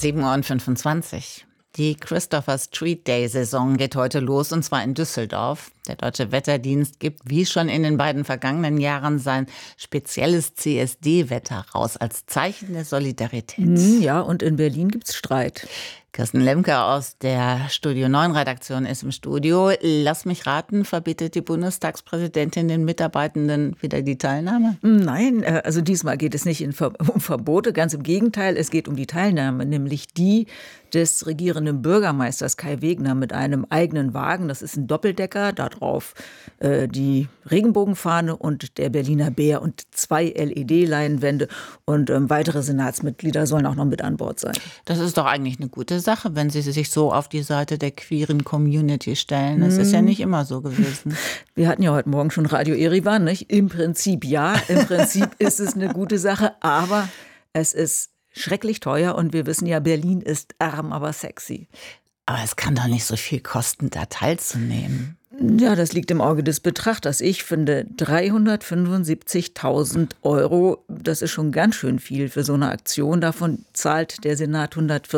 7:25 Uhr. Die Christopher Street Day-Saison geht heute los, und zwar in Düsseldorf. Der Deutsche Wetterdienst gibt, wie schon in den beiden vergangenen Jahren, sein spezielles CSD-Wetter raus, als Zeichen der Solidarität. Ja, und in Berlin gibt's Streit. Kirsten Lemke aus der Studio 9-Redaktion ist im Studio. Lass mich raten, verbietet die Bundestagspräsidentin den Mitarbeitenden wieder die Teilnahme? Nein, also diesmal geht es nicht um Verbote, ganz im Gegenteil, es geht um die Teilnahme, nämlich die des regierenden Bürgermeisters Kai Wegner mit einem eigenen Wagen. Das ist ein Doppeldecker, darauf die Regenbogenfahne und der Berliner Bär und 2 LED-Leinwände und weitere Senatsmitglieder sollen auch noch mit an Bord sein. Das ist doch eigentlich eine gute Sache, wenn Sie sich so auf die Seite der queeren Community stellen. Das ist ja nicht immer so gewesen. Wir hatten ja heute Morgen schon Radio Erivan, nicht? Im Prinzip ja, im Prinzip ist es eine gute Sache, aber es ist schrecklich teuer und wir wissen ja, Berlin ist arm, aber sexy. Aber es kann doch nicht so viel kosten, da teilzunehmen. Ja, das liegt im Auge des Betrachters. Ich finde 375.000 €, das ist schon ganz schön viel für so eine Aktion. Davon zahlt der Senat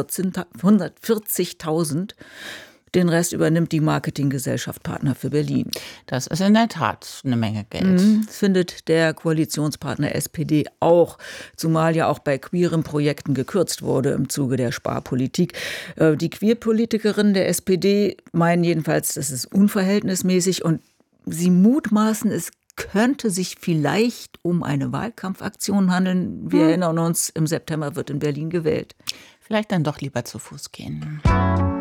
140.000. Den Rest übernimmt die Marketinggesellschaft Partner für Berlin. Das ist in der Tat eine Menge Geld. Das findet der Koalitionspartner SPD auch, zumal ja auch bei queeren Projekten gekürzt wurde im Zuge der Sparpolitik. Die Queerpolitikerinnen der SPD meinen jedenfalls, das ist unverhältnismäßig und sie mutmaßen, es könnte sich vielleicht um eine Wahlkampfaktion handeln. Wir erinnern uns, im September wird in Berlin gewählt. Vielleicht dann doch lieber zu Fuß gehen.